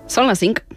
Són les 5.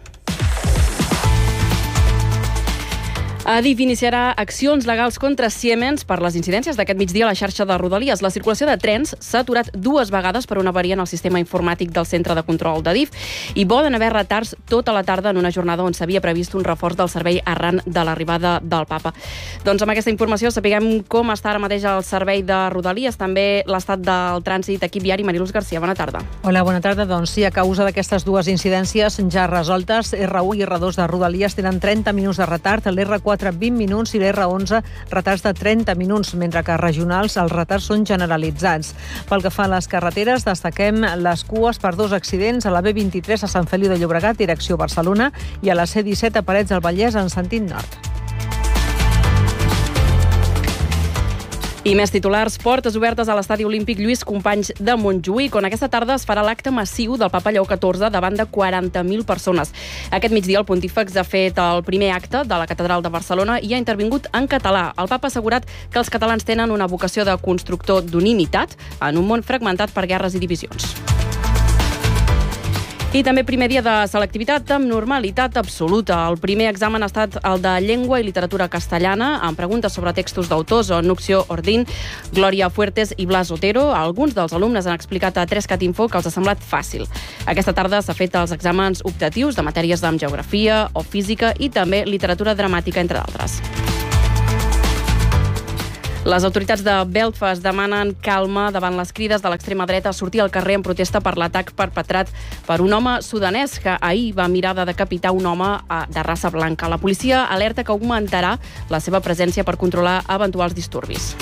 Adif iniciarà accions legals contra Siemens per les incidències d'aquest migdia a la xarxa de Rodalies. La circulació de trens s'ha aturat 2 vegades per una avaria en el sistema informàtic del centre de control d'Adif i poden haver retards tota la tarda en una jornada on s'havia previst un reforç del servei arran de l'arribada del papa. Doncs amb aquesta informació sapiguem com està ara mateix el servei de Rodalies, també l'estat del trànsit. Equip viari, Mariluz García, bona tarda. Hola, bona tarda. Doncs sí, a causa d'aquestes 2 incidències ja resoltes, R1 i R2 de Rodalies tenen 30 minuts de retard, l'R4 20 minuts i l'R11 retards de 30 minuts, mentre que regionals els retards són generalitzats. Pel que fa a les carreteres, destaquem les cues per 2 accidents a la B23 a Sant Feliu de Llobregat, direcció Barcelona, i a la C17 a Parets del Vallès en sentit nord. I més titulars. Portes obertes a l'estadi olímpic Lluís Companys de Montjuïc, on aquesta tarda es farà l'acte massiu del papa Lleó XIV davant de 40.000 persones. Aquest migdia el pontífex ha fet el primer acte de la catedral de Barcelona i ha intervingut en català. El papa ha assegurat que els catalans tenen una vocació de constructor d'unimitat en un món fragmentat per guerres i divisions. I també primer dia de selectivitat amb normalitat absoluta. El primer examen ha estat el de llengua i literatura castellana, amb preguntes sobre textos d'autors o Nuccio Ordín, Glòria Fuertes i Blas Otero. Alguns dels alumnes han explicat a 3cat Info que els ha semblat fàcil. Aquesta tarda s'ha fet els exàmens optatius de matèries de geografia o física i també literatura dramàtica, entre d'altres. Les autoritats de Belfast demanen calma davant les crides de l'extrema dreta a sortir al carrer en protesta per l'atac perpetrat per un home sudanès que ahir va mirar de decapitar un home de raça blanca. La policia alerta que augmentarà la seva presència per controlar eventuals disturbis.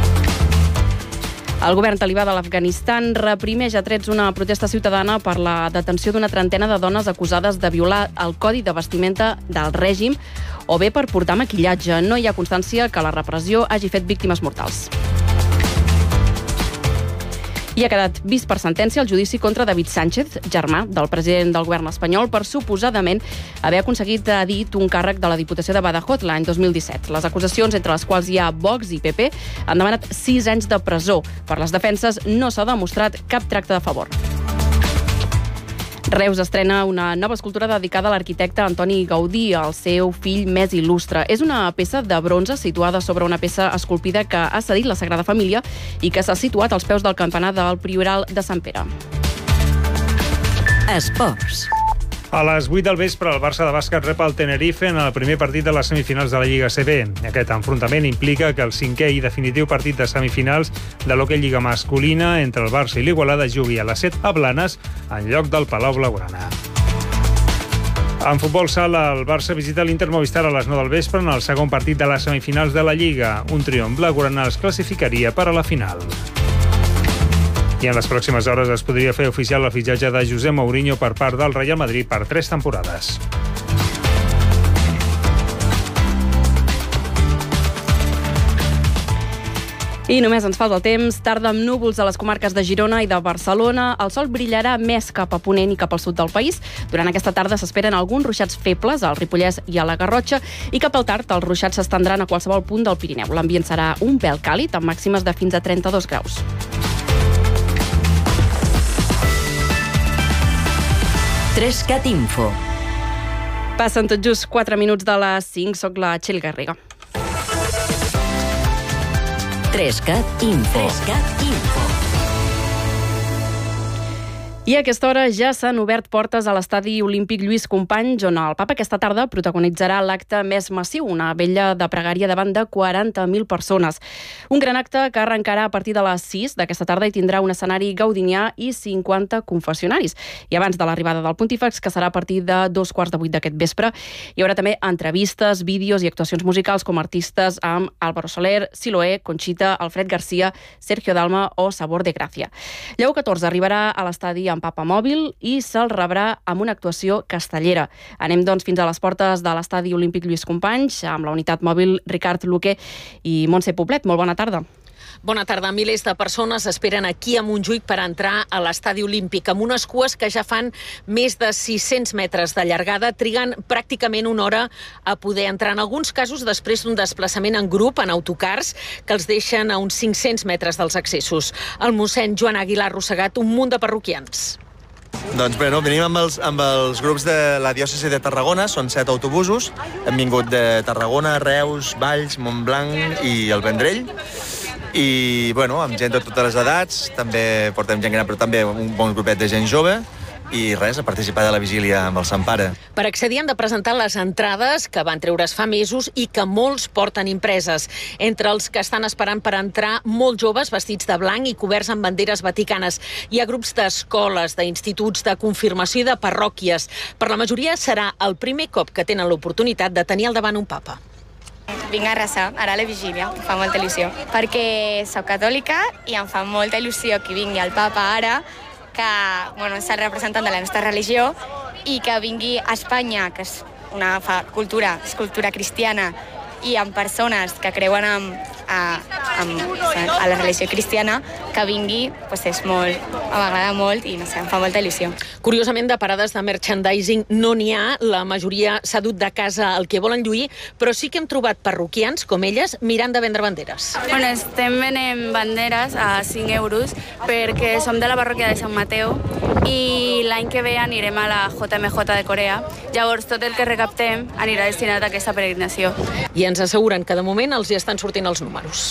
El govern talibà de l'Afganistan reprimeix a trets una protesta ciutadana per la detenció d'una trentena de dones acusades de violar el codi de vestimenta del règim o bé per portar maquillatge. No hi ha constància que la repressió hagi fet víctimes mortals. I ha quedat vist per sentència el judici contra David Sánchez, germà del president del govern espanyol, per suposadament haver aconseguit a dit un càrrec de la Diputació de Badajoz l'any 2017. Les acusacions, entre les quals hi ha Vox i PP, han demanat 6 anys de presó. Per les defenses no s'ha demostrat cap tracte de favor. Reus estrena una nova escultura dedicada a l'arquitecte Antoni Gaudí, el seu fill més il·lustre. És una peça de bronze situada sobre una peça esculpida que ha cedit la Sagrada Família i que s'ha situat als peus del campanar del Prioral de Sant Pere. Esports. A les 8 del vespre, el Barça de bàsquet rep el Tenerife en el primer partit de les semifinals de la Lliga CB. Aquest enfrontament implica que el 5è i definitiu partit de semifinals de l'Hockey Lliga masculina entre el Barça i l'Igualada jugui a les 7 a Blanes en lloc del Palau Blaugrana. En futbol sala, el Barça visita l'Inter Movistar a les 9 del vespre en el segon partit de les semifinals de la Lliga. Un triomf blaugrana els classificaria per a la final. I en les pròximes hores es podria fer oficial el fitxatge de José Mourinho per part del Real Madrid per 3 temporades. I només ens falta el temps. Tarda amb núvols a les comarques de Girona i de Barcelona. El sol brillarà més cap a ponent i cap al sud del país. Durant aquesta tarda s'esperen alguns ruixats febles al Ripollès i a la Garrotxa i cap al tard els ruixats s'estendran a qualsevol punt del Pirineu. L'ambient serà un pèl càlid amb màximes de fins a 32 graus. Trescat Info. Passen tot just 4 minuts de les 5. Soc la Txell Garriga. Trescat Info. Trescat Info. I a aquesta hora ja s'han obert portes a l'estadi olímpic Lluís Companys, on el papa aquesta tarda protagonitzarà l'acte més massiu, una vetlla de pregària davant de 40.000 persones. Un gran acte que arrencarà a partir de les 6 d'aquesta tarda i tindrà un escenari gaudinià i 50 confessionaris. I abans de l'arribada del pontífex, que serà a partir de 7:15 d'aquest vespre, hi haurà també entrevistes, vídeos i actuacions musicals com artistes amb Álvaro Soler, Siloé, Conxita, Alfred García, Sergio Dalma o Sabor de Gràcia. Lleó XIV arribarà a l'estadi amb papa mòbil i se'l rebrà amb una actuació castellera. Anem, doncs, fins a les portes de l'estadi olímpic Lluís Companys amb la unitat mòbil Ricard Luque i Montse Poblet. Molt bona tarda. Bona tarda. Milers de persones esperen aquí a Montjuïc per entrar a l'estadi olímpic, amb unes cues que ja fan més de 600 metres de llargada, trigant pràcticament una hora a poder entrar. En alguns casos, després d'un desplaçament en grup, en autocars, que els deixen a uns 500 metres dels accessos. El mossèn Joan Aguilar ha arrossegat un munt de parroquians. Doncs bé, venim amb els grups de la diòcesi de Tarragona, són 7 autobusos, hem vingut de Tarragona, Reus, Valls, Montblanc i el Vendrell, i amb gent de totes les edats, també portem gent gran, però també un bon grupet de gent jove, i res, a participar de la vigília amb el Sant Pare. Per accedir han de presentar les entrades que van treure's fa mesos i que molts porten impreses. Entre els que estan esperant per entrar, molts joves vestits de blanc i coberts amb banderes vaticanes. Hi ha grups d'escoles, d'instituts, de confirmació i de parròquies. Per la majoria serà el primer cop que tenen l'oportunitat de tenir al davant un papa. Vinc a resar, ara a la vigília, em fa molta il·lusió, perquè soc catòlica i em fa molta il·lusió que vingui el papa ara, que és el representant de la nostra religió, i que vingui a Espanya, que és una cultura cristiana, i amb persones que creuen a la religió cristiana, que vingui, m'agrada molt i em fa molta il·lusió. Curiosament, de parades de merchandising no n'hi ha, la majoria s'ha dut de casa el que volen lluir, però sí que hem trobat parroquians, com elles, mirant de vendre banderes. Estem venent banderes a 5 euros perquè som de la parròquia de Sant Mateu i l'any que ve anirem a la JMJ de Corea. Llavors, tot el que recaptem anirà destinat a aquesta peregrinació. I ens asseguren que de moment els hi estan sortint els números.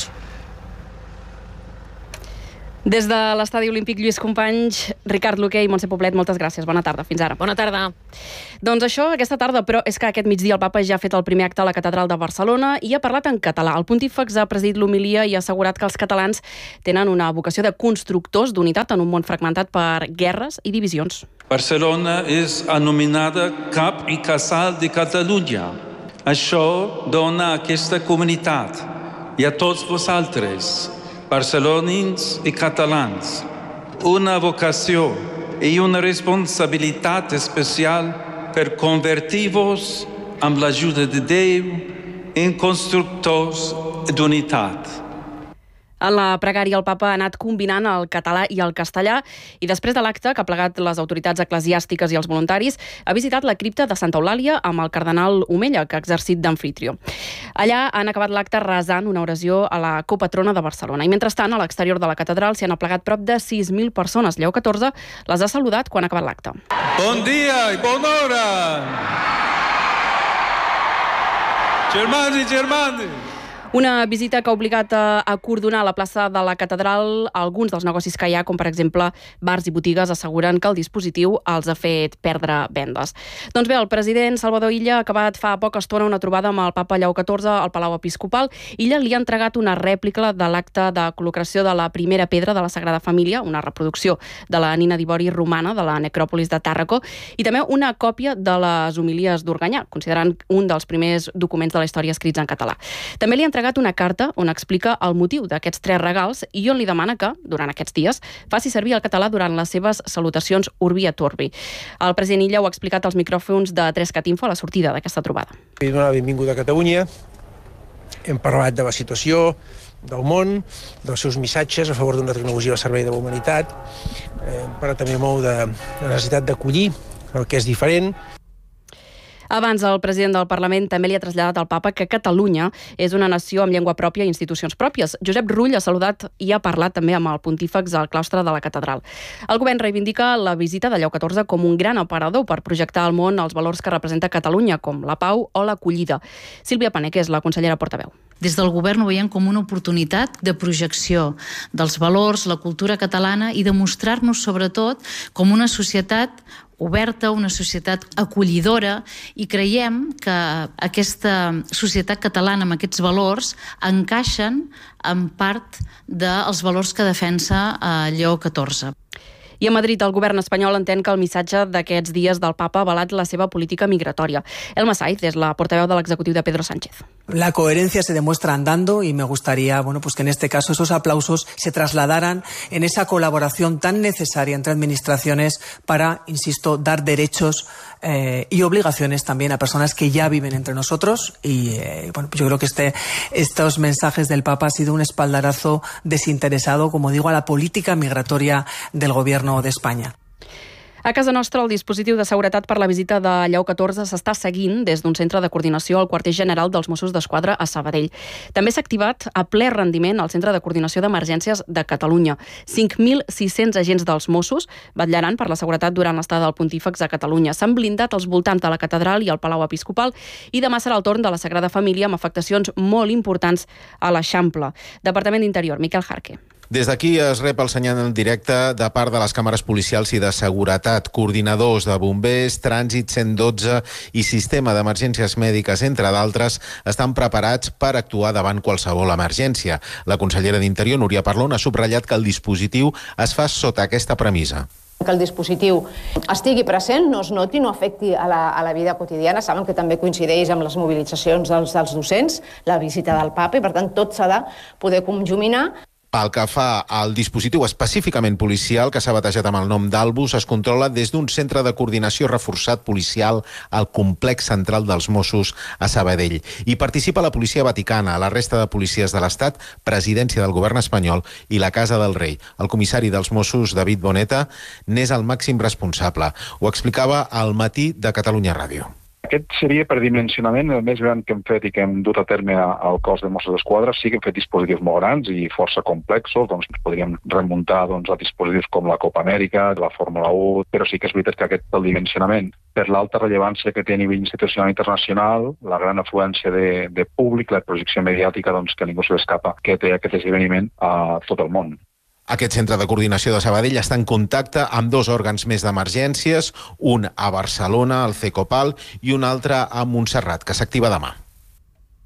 Des de l'Estadi Olímpic Lluís Companys, Ricard Luque i Montse Poblet, moltes gràcies. Bona tarda. Fins ara. Bona tarda. Doncs això, aquesta tarda, però és que aquest migdia el papa ja ha fet el primer acte a la Catedral de Barcelona i ha parlat en català. El pontífex ha presidit l'homilia i ha assegurat que els catalans tenen una vocació de constructors d'unitat en un món fragmentat per guerres i divisions. Barcelona és anomenada cap i casal de Catalunya. Això dona a aquesta comunitat i a tots vosaltres, barcelonins i catalans, una vocació i una responsabilitat especial per convertir-vos, amb l'ajuda de Déu, en constructors d'unitat. En la pregària el papa ha anat combinant el català i el castellà i després de l'acte, que ha plegat les autoritats eclesiàstiques i els voluntaris, ha visitat la cripta de Santa Eulàlia amb el cardenal Omella, que ha exercit d'amfitrió. Allà han acabat l'acte resant una oració a la copatrona de Barcelona. I mentrestant, a l'exterior de la catedral s'hi han aplegat prop de 6.000 persones. Lleó XIV les ha saludat quan ha acabat l'acte. Bon dia i bona hora! Germans i germanes! Una visita que ha obligat a acordonar la plaça de la catedral alguns dels negocis que hi ha, com per exemple bars i botigues, asseguren que el dispositiu els ha fet perdre vendes. Doncs bé, el president Salvador Illa ha acabat fa poca estona una trobada amb el papa Lleó XIV al Palau Episcopal. Illa li ha entregat una rèplica de l'acte de col·locació de la primera pedra de la Sagrada Família, una reproducció de la nina d'ivori romana de la necròpolis de Tàrraco, i també una còpia de les homilies d'Organyà, considerant un dels primers documents de la història escrits en català. També li ha entregat una carta on explica el motiu d'aquests 3 regals i on li demana que, durant aquests dies, faci servir el català durant les seves salutacions Urbi et Orbi. El president Illa ho ha explicat als micròfons de 3cat Info a la sortida d'aquesta trobada. Donar la benvinguda a Catalunya. Hem parlat de la situació del món, dels seus missatges a favor d'una tecnologia al servei de la humanitat, però també molt de la necessitat d'acollir el que és diferent. Abans, el president del Parlament també li ha traslladat al papa que Catalunya és una nació amb llengua pròpia i institucions pròpies. Josep Rull ha saludat i ha parlat també amb el pontífex al claustre de la catedral. El govern reivindica la visita de Lleó XIV com un gran aparador per projectar al món els valors que representa Catalunya, com la pau o l'acollida. Sílvia Pané, que és la consellera portaveu. Des del govern ho veiem com una oportunitat de projecció dels valors, la cultura catalana i de mostrar-nos sobretot com una societat oberta, una societat acollidora, i creiem que aquesta societat catalana amb aquests valors encaixen en part dels valors que defensa Lleó XIV. I a Madrid el govern espanyol entén que el missatge d'aquests dies del papa ha avalat la seva política migratòria. Elma Saiz és la portaveu de l'executiu de Pedro Sánchez. La coherencia se demuestra andando y me gustaría, que en este caso esos aplausos se trasladaran en esa colaboración tan necesaria entre administraciones para, insisto, dar derechos y obligaciones también a personas que ya viven entre nosotros. Y yo creo que estos mensajes del Papa ha sido un espaldarazo desinteresado, como digo, a la política migratoria del gobierno de España. A casa nostra, el dispositiu de seguretat per la visita de Lleó XIV s'està seguint des d'un centre de coordinació al quarter general dels Mossos d'Esquadra a Sabadell. També s'ha activat a ple rendiment el Centre de Coordinació d'Emergències de Catalunya. 5.600 agents dels Mossos vetllaran per la seguretat durant l'estada del Pontífex a Catalunya. S'han blindat als voltants de la catedral i el Palau Episcopal i demà serà el torn de la Sagrada Família amb afectacions molt importants a l'Eixample. Departament d'Interior, Miquel Jarque. Des d'aquí es rep el senyal en directe de part de les càmeres policials i de seguretat, coordinadors de bombers, trànsit 112 i sistema d'emergències mèdiques, entre d'altres, estan preparats per actuar davant qualsevol emergència. La consellera d'Interior, Núria Parlon, ha subratllat que el dispositiu es fa sota aquesta premissa. Que el dispositiu estigui present, no es noti, no afecti a la vida quotidiana. Saben que també coincideix amb les mobilitzacions dels docents, la visita del papa, i per tant tot s'ha de poder conjuminar. Pel que fa al dispositiu específicament policial, que s'ha batejat amb el nom d'Albus, es controla des d'un centre de coordinació reforçat policial al complex central dels Mossos a Sabadell. Hi participa la Policia Vaticana, la resta de policies de l'Estat, presidència del govern espanyol i la Casa del Rei. El comissari dels Mossos, David Boneta, n'és el màxim responsable. Ho explicava al Matí de Catalunya Ràdio. Aquest seria per dimensionament el més gran que hem fet i que hem dut a terme al cos de Mossos d'Esquadra. Sí que hem fet dispositius molt grans i força complexos, doncs podríem remuntar a dispositius com la Copa Amèrica, la Fórmula 1, però sí que és veritat que aquest el dimensionament, per l'alta rellevància que té a nivell institucional i internacional, la gran afluència de públic, la projecció mediàtica, doncs que ningú se l'escapa, que té aquest esdeveniment a tot el món. Aquest centre de coordinació de Sabadell està en contacte amb 2 òrgans més d'emergències, un a Barcelona, el CECOPAL, i un altre a Montserrat, que s'activa demà.